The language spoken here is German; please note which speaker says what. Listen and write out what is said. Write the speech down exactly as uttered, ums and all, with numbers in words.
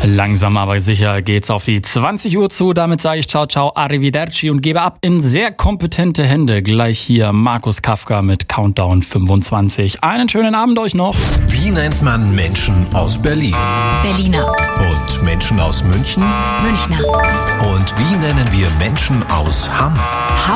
Speaker 1: Langsam aber sicher geht's auf die zwanzig Uhr zu. Damit sage ich ciao, ciao, arrivederci und gebe ab in sehr kompetente Hände. Gleich hier Markus Kafka mit Countdown fünfundzwanzig. Einen schönen Abend euch noch.
Speaker 2: Wie nennt man Menschen aus Berlin?
Speaker 3: Berliner.
Speaker 2: Und Menschen aus München?
Speaker 3: Münchner.
Speaker 2: Und wie nennen wir Menschen aus Hamm?